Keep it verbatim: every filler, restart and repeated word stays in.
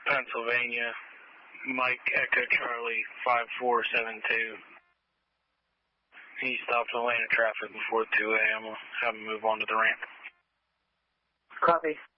Pennsylvania, Mike Echo Charlie five four seven two. He stopped in lane of traffic before two A M We'll have him move on to the ramp. Copy.